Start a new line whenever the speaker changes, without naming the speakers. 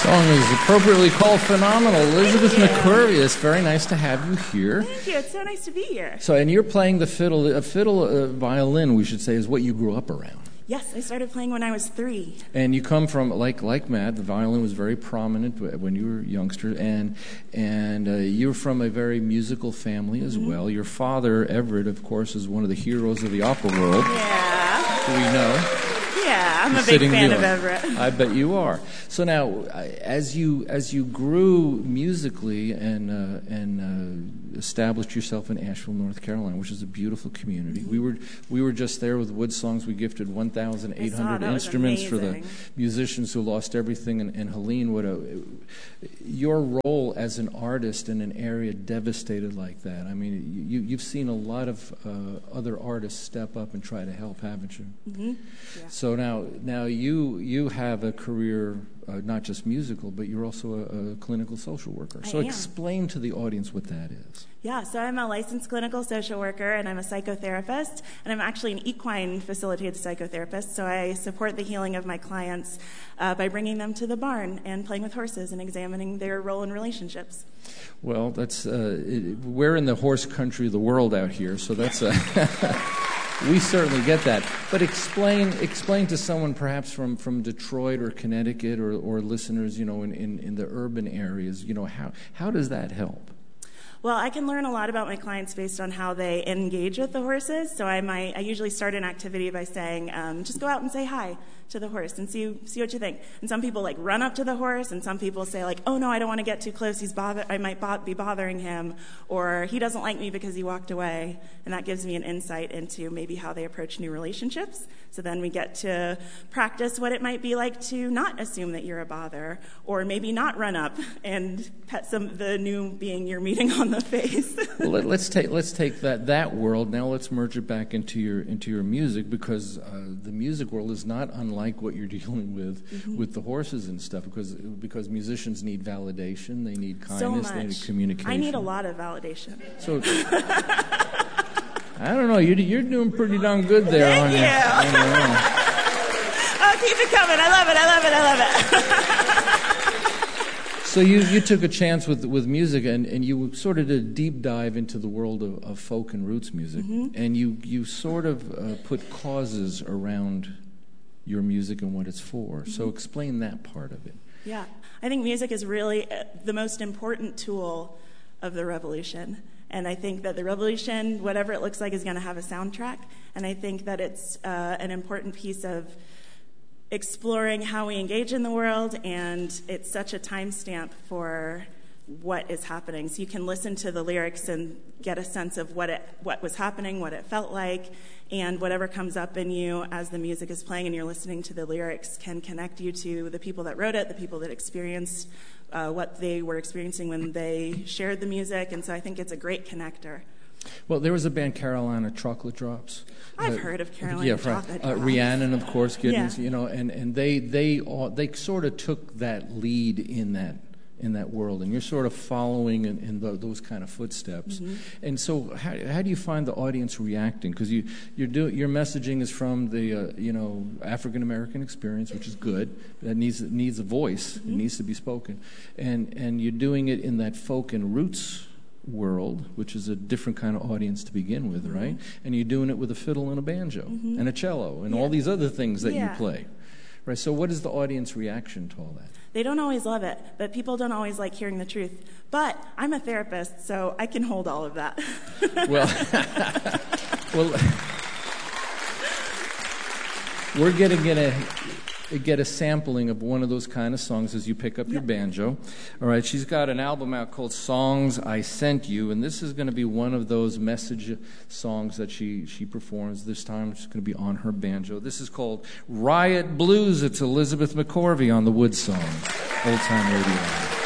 song is appropriately called Phenomenal. Elizabeth McQuarrie, it's very nice to have you here.
Thank you. It's so nice to be here.
So, and you're playing the fiddle. Violin, we should say, is what you grew up around.
Yes, I started playing when I was 3.
And you come from, like Matt, the violin was very prominent when you were a youngster, and you're from a very musical family as well. Your father, Everett, of course, is one of the heroes of the opera world.
Yeah.
Do we know?
Yeah, I'm a big fan of Everett.
I bet you are. So now, as you grew musically and established yourself in Asheville, North Carolina, which is a beautiful community, we were just there with Wood Songs. We gifted 1,800 instruments for the musicians who lost everything. And Helene, your role as an artist in an area devastated like that. I mean, you've seen a lot of other artists step up and try to help, haven't you?
Mm-hmm. Yeah.
So now you have a career, not just musical, but you're also a clinical social worker. So explain to the audience what that is.
Yeah, so I'm a licensed clinical social worker, and I'm a psychotherapist, and I'm actually an equine facilitated psychotherapist, so I support the healing of my clients by bringing them to the barn and playing with horses and examining their role in relationships. Well,
that's we're in the horse country of the world out here, so that's we certainly get that. But explain to someone perhaps from Detroit or Connecticut or listeners, in the urban areas, how does that help?
Well, I can learn a lot about my clients based on how they engage with the horses. So I usually start an activity by saying, just go out and say hi to the horse and see what you think. And some people run up to the horse, and some people say oh no, I don't want to get too close. I might be bothering him, or he doesn't like me because he walked away. And that gives me an insight into maybe how they approach new relationships. So then we get to practice what it might be like to not assume that you're a bother, or maybe not run up and pet the new being you're meeting on the face.
Well, let's take that world now. Let's merge it back into your music, because the music world is not unlike what you're dealing with the horses and stuff. Because musicians need validation, they need kindness, they need communication.
I need a lot of validation.
So. I don't know. You're doing pretty darn good there.
Thank you. Oh, keep it coming. I love it.
So you took a chance with music, and you sort of did a deep dive into the world of folk and roots music, and you sort of put causes around your music and what it's for. So explain that part of it.
Yeah. I think music is really the most important tool of the revolution. And I think that the revolution, whatever it looks like, is going to have a soundtrack. And I think that it's an important piece of exploring how we engage in the world, and it's such a timestamp for what is happening. So you can listen to the lyrics and get a sense of what was happening, what it felt like, and whatever comes up in you as the music is playing and you're listening to the lyrics can connect you to the people that wrote it, the people that experienced what they were experiencing when they shared the music, and so I think it's a great connector.
Well, there was a band, Carolina Chocolate Drops.
I've heard of Carolina Chocolate Drops.
Rhiannon, of course, Giddens, and they sort of took that lead in that world, and you're sort of following in those kind of footsteps. And so, how do you find the audience reacting? Because your messaging is from the African American experience, which is good. That needs a voice. It needs to be spoken, and you're doing it in that folk and roots world, which is a different kind of audience to begin with, right? And you're doing it with a fiddle and a banjo and a cello and all these other things that you play. Right, so what is the audience reaction to all that?
They don't always love it, but people don't always like hearing the truth. But I'm a therapist, so I can hold all of that.
well, we're going to get a sampling of one of those kind of songs as you pick up your banjo. All right, she's got an album out called Songs I Sent You, and this is going to be one of those message songs that she performs. This time it's going to be on her banjo. This is called Riot Blues. It's Elizabeth McQuarrie on the Wood Song, Old Time Radio.